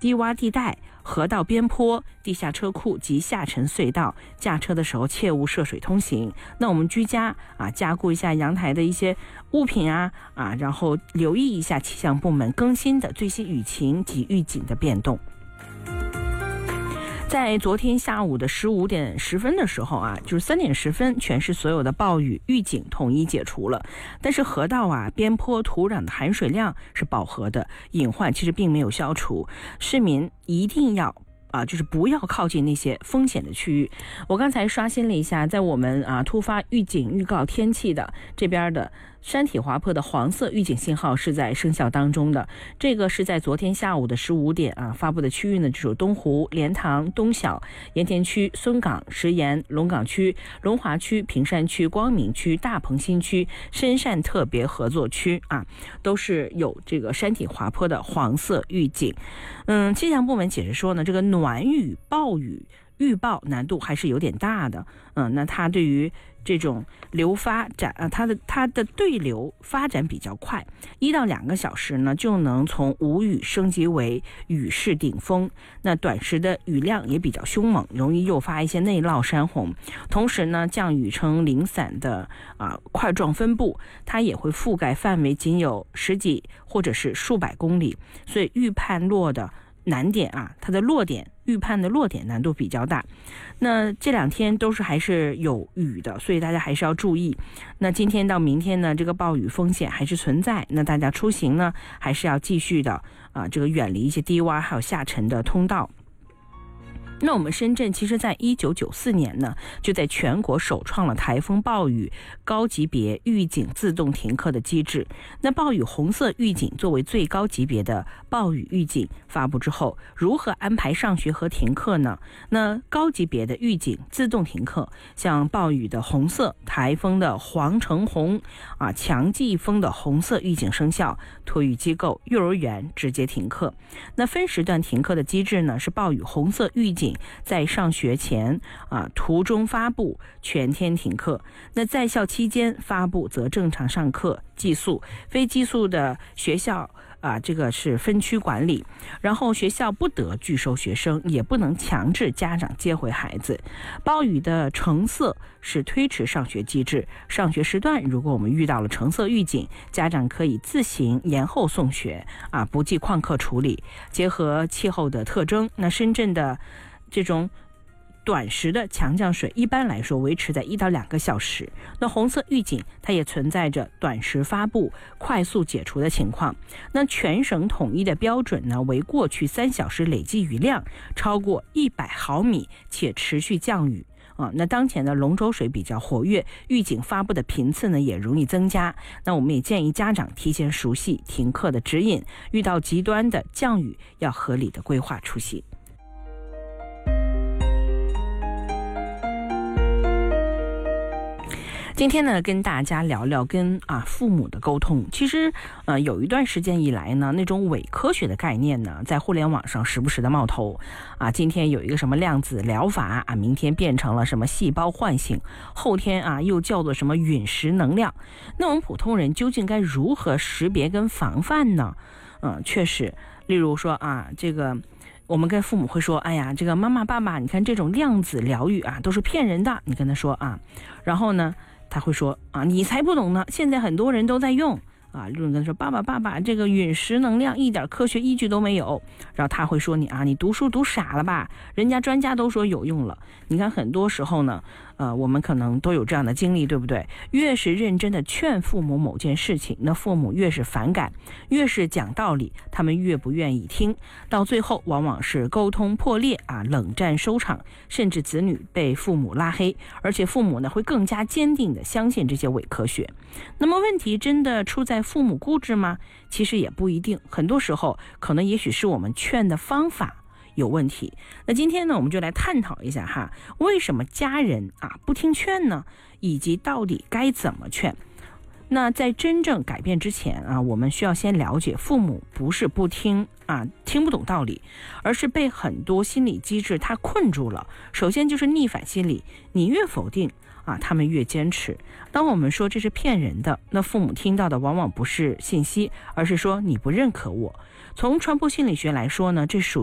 低洼地带、河道边坡、地下车库及下沉隧道，驾车的时候切勿涉水通行。那我们居家加固一下阳台的一些物品然后留意一下气象部门更新的最新雨情及预警的变动。在昨天下午的15点10分的时候就是3点10分，全市所有的暴雨预警统一解除了。但是河道边坡土壤的含水量是饱和的，隐患其实并没有消除，市民一定要就是不要靠近那些风险的区域。我刚才刷新了一下，在我们突发预警预告天气的这边的山体滑坡的黄色预警信号是在生效当中的。这个是在昨天下午的15点发布的区域呢，就是东湖、莲塘、东小、盐田区、孙港、石岩、龙岗区、龙华区、平山区、光明区、大鹏新区、深汕特别合作区都是有这个山体滑坡的黄色预警。气象部门解释说呢，这个暖雨暴雨预报难度还是有点大的。那它对于这种流发展它的对流发展比较快，1到2个小时呢就能从无雨升级为雨势顶峰。那短时的雨量也比较凶猛，容易诱发一些内涝山洪。同时呢，降雨呈零散的块状分布，它也会覆盖范围仅有10几或者是数百公里，所以预判落的难点它的落点预判的落点难度比较大。那这2天都是还是有雨的，所以大家还是要注意。那今天到明天呢，这个暴雨风险还是存在，那大家出行呢还是要继续的这个远离一些低洼还有下沉的通道。那我们深圳其实在1994年呢，就在全国首创了台风暴雨高级别预警自动停课的机制。那暴雨红色预警作为最高级别的暴雨预警发布之后，如何安排上学和停课呢？那高级别的预警自动停课，像暴雨的红色、台风的黄橙红强季风的红色预警生效，托育机构、幼儿园直接停课。那分时段停课的机制呢，是暴雨红色预警在上学前途中发布，全天停课。那在校期间发布则正常上课，寄宿。非寄宿的学校这个是分区管理，然后学校不得拒收学生，也不能强制家长接回孩子。暴雨的橙色是推迟上学机制，上学时段如果我们遇到了橙色预警，家长可以自行延后送学不计旷课处理。结合气候的特征，那深圳的这种短时的强降水一般来说维持在1到2个小时。那红色预警它也存在着短时发布、快速解除的情况。那全省统一的标准呢，为过去3小时累计雨量超过100毫米且持续降雨。那当前的龙舟水比较活跃，预警发布的频次呢也容易增加。那我们也建议家长提前熟悉停课的指引，遇到极端的降雨要合理的规划出行。今天呢，跟大家聊聊跟父母的沟通。其实有一段时间以来呢，那种伪科学的概念呢，在互联网上时不时的冒头今天有一个什么量子疗法明天变成了什么细胞唤醒，后天又叫做什么陨石能量。那我们普通人究竟该如何识别跟防范呢？确实，例如说这个我们跟父母会说，哎呀，这个妈妈爸爸，你看这种量子疗愈都是骗人的，你跟他说然后呢他会说你才不懂呢，现在很多人都在用例如跟他说，爸爸，这个陨石能量一点科学依据都没有。然后他会说你读书读傻了吧，人家专家都说有用了。你看很多时候呢我们可能都有这样的经历，对不对？越是认真的劝父母某件事情，那父母越是反感，越是讲道理，他们越不愿意听，到最后往往是沟通破裂冷战收场，甚至子女被父母拉黑，而且父母呢会更加坚定的相信这些伪科学。那么问题真的出在父母固执吗？其实也不一定，很多时候可能也许是我们劝的方法有问题。那今天呢，我们就来探讨一下为什么家人不听劝呢？以及到底该怎么劝？那在真正改变之前我们需要先了解，父母不是不听听不懂道理，而是被很多心理机制它困住了。首先就是逆反心理，你越否定他们越坚持。当我们说这是骗人的，那父母听到的往往不是信息，而是说你不认可我。从传播心理学来说呢，这属